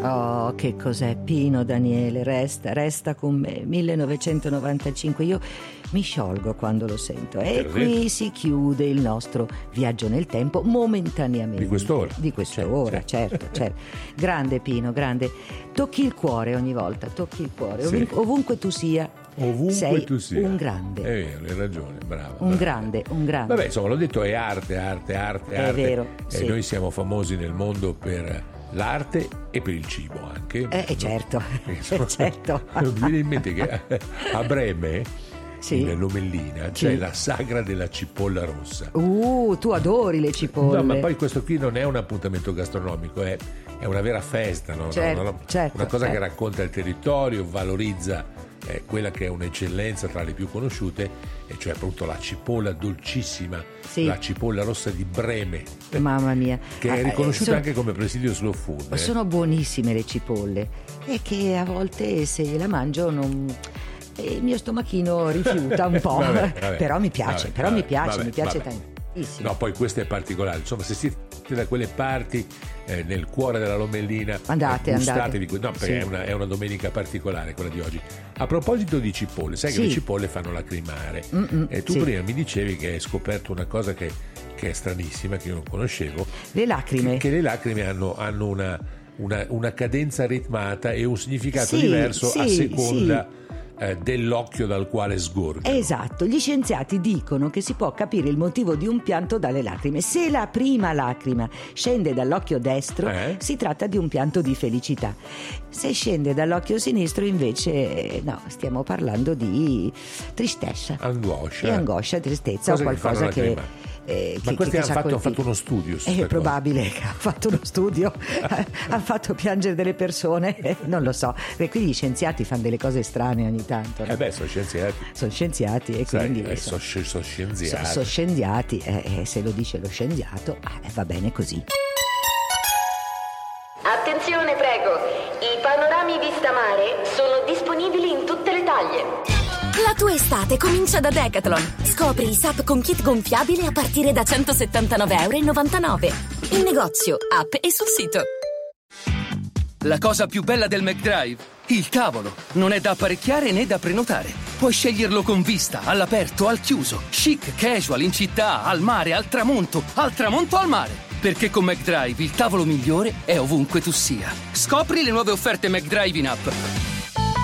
Oh, che cos'è, Pino Daniele? Resta con me. 1995. Io mi sciolgo quando lo sento. E qui si chiude il nostro viaggio nel tempo momentaneamente. Di quest'ora. Certo. Grande Pino, grande. Tocchi il cuore ogni volta, tocchi il cuore. Sì. Ovunque tu sia. Ovunque tu sia. Un grande. È vero, hai ragione, bravo. Un grande. Vabbè, insomma, l'ho detto, è arte. È vero, E sì. noi siamo famosi nel mondo per l'arte e per il cibo anche. Certo. Certo. Mi viene in mente che a Breme, sì, in Lomellina, c'è la sagra della cipolla rossa. Tu adori le cipolle. No, ma poi questo qui non è un appuntamento gastronomico, è una vera festa, no? Certo, una cosa che racconta il territorio, valorizza quella che è un'eccellenza tra le più conosciute, e cioè appunto la cipolla dolcissima, la cipolla rossa di Breme. Mamma mia, che è riconosciuta anche come presidio slow food. Sono buonissime le cipolle, e che a volte se la mangio il mio stomachino rifiuta un po'. Vabbè, però mi piace tantissimo. No, poi questo è particolare, insomma, se siete da quelle parti, nel cuore della Lomellina, gustatevi, no, perché è una domenica particolare quella di oggi. A proposito di cipolle, sai che le cipolle fanno lacrimare, e tu prima mi dicevi che hai scoperto una cosa che è stranissima, che io non conoscevo, le lacrime, che le lacrime hanno una cadenza ritmata e un significato diverso a seconda dell'occhio dal quale sgorga. Esatto, gli scienziati dicono che si può capire il motivo di un pianto dalle lacrime. Se la prima lacrima scende dall'occhio destro, si tratta di un pianto di felicità. Se scende dall'occhio sinistro, invece, no, stiamo parlando di tristezza, angoscia, tristezza, o qualcosa che ma questi hanno fatto uno studio su è probabile che ha fatto uno studio ha fatto piangere delle persone, non lo so, e quindi gli scienziati fanno delle cose strane ogni tanto, no? Sono scienziati e quindi sono scienziati. Sono scienziati, se lo dice lo scienziato, va bene così. Attenzione, prego, i panorami vista mare sono disponibili in tutte le taglie. La tua estate comincia da Decathlon. Scopri i SUP con kit gonfiabile a partire da €179,99. In negozio, app e sul sito. La cosa più bella del McDrive? Il tavolo. Non è da apparecchiare né da prenotare. Puoi sceglierlo con vista, all'aperto, al chiuso, chic, casual, in città, al mare, al tramonto al mare. Perché con McDrive il tavolo migliore è ovunque tu sia. Scopri le nuove offerte McDrive in app.